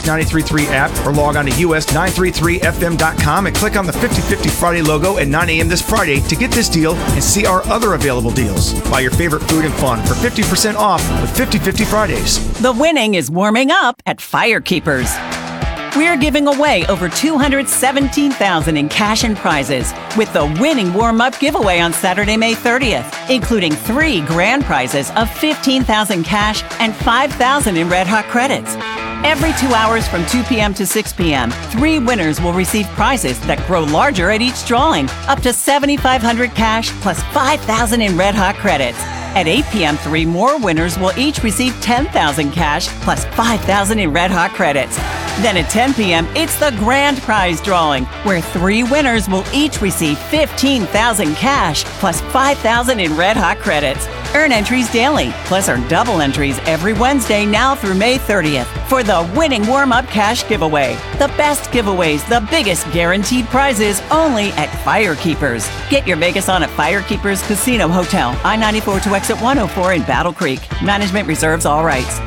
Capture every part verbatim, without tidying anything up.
ninety-three point three app or log on to U S nine thirty-three F M dot com and click on the fifty fifty Friday logo at nine a.m. this Friday to get this deal and see our other available deals. Buy your favorite food and fun for fifty percent off with fifty fifty Fridays. The winning is warming up at Firekeepers. We're giving away over two hundred seventeen thousand dollars in cash and prizes with the winning warm-up giveaway on Saturday, May thirtieth, including three grand prizes of fifteen thousand dollars cash and five thousand dollars in Red Hot credits. Every two hours from two p.m. to six p.m., three winners will receive prizes that grow larger at each drawing, up to seven thousand five hundred dollars cash plus five thousand dollars in Red Hot credits. At eight p.m., three more winners will each receive ten thousand dollars cash plus five thousand dollars in Red Hot credits. Then at ten p.m., it's the grand prize drawing, where three winners will each receive fifteen thousand dollars cash plus five thousand dollars in Red Hot credits. Earn entries daily, plus earn double entries every Wednesday now through May thirtieth for the winning warm-up cash giveaway. The best giveaways, the biggest guaranteed prizes, only at Firekeepers. Get your Vegas on at Firekeepers Casino Hotel, I ninety-four to exit one oh four in Battle Creek. Management reserves all rights.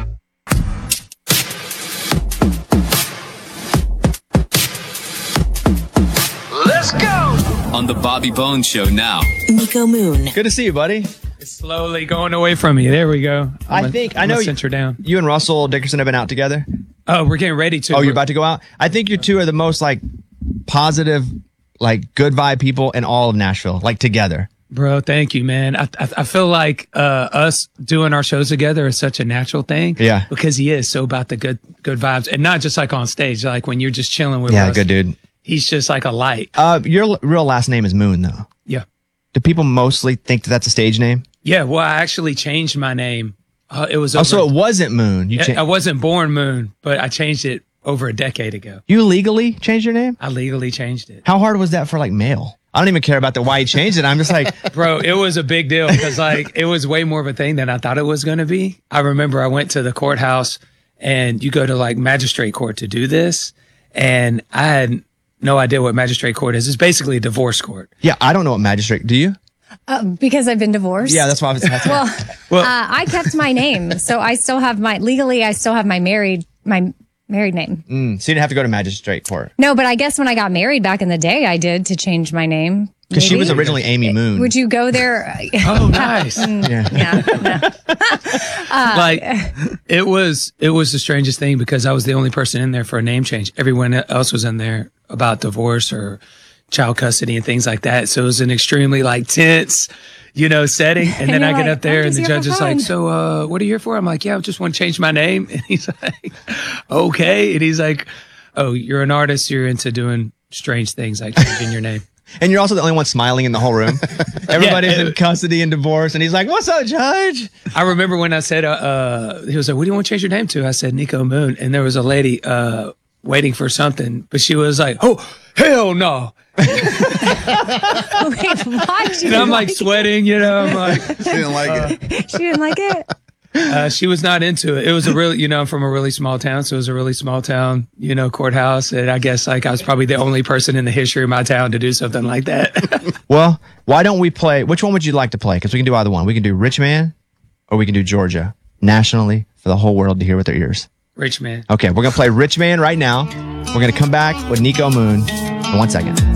Let's go! On the Bobby Bones Show now. Nico Moon. Good to see you, buddy. It's slowly going away from you. There we go. I'm I a, think, I'm I know center down. You and Russell Dickerson have been out together. Oh, we're getting ready to. Oh, you're about to go out? I think you two are the most, like, positive, like, good vibe people in all of Nashville, like, together. Bro, thank you, man. I I, I feel like uh, us doing our shows together is such a natural thing. Yeah. Because he is so about the good good vibes. And not just, like, on stage. Like, when you're just chilling with Yeah, us. good dude. He's just like a light. Uh, your l- real last name is Moon, though. Yeah. Do people mostly think that that's a stage name? Yeah, well, I actually changed my name. Uh, it was Oh, over, so it wasn't Moon. You I, cha- I wasn't born Moon, but I changed it over a decade ago. You legally changed your name? I legally changed it. How hard was that for, like, mail? I don't even care about the why you changed it. I'm just like, Bro, it was a big deal because, like, it was way more of a thing than I thought it was going to be. I remember I went to the courthouse, and you go to, like, magistrate court to do this, and I had no idea what magistrate court is. It's basically a divorce court. yeah, I don't know what magistrate. Do you? Uh, because I've been divorced. Yeah, that's why I was asking. Well, Well- uh, I kept my name, so I still have my legally. I still have my married my married name. Mm, so you didn't have to go to magistrate court. No, but I guess when I got married back in the day, I did to change my name. Because she Maybe? was originally Amy Moon. Would you go there? Oh, nice. Yeah. Yeah. no. like it was it was the strangest thing because I was the only person in there for a name change. Everyone else was in there about divorce or child custody and things like that. So it was an extremely like tense, you know, setting. And, And then you're I get like, up there I'm and just the here judge for is like, fun. so uh what are you here for? I'm like, yeah, I just want to change my name. And he's like, okay. And he's like, oh, you're an artist, you're into doing strange things like changing your name. And you're also the only one smiling in the whole room. Everybody's Yeah, it- in custody and divorce. And he's like, what's up, Judge? I remember when I said, uh, uh, he was like, what do you want to change your name to? I said, Nico Moon. And there was a lady uh, waiting for something, but she was like, oh, hell no. Wait, why? She And I'm didn't like it? sweating, you know, I'm like, She didn't like it. She didn't like it. uh, she was not into it. It was a really, you know, I'm from a really small town. So it was a really small town, you know, courthouse. And I guess like I was probably the only person in the history of my town to do something like that. Well, why don't we play? Which one would you like to play? Because we can do either one. We can do Rich Man or we can do Georgia nationally for the whole world to hear with their ears. Rich man. Okay, we're going to play Rich Man right now. We're going to come back with Nico Moon in one second.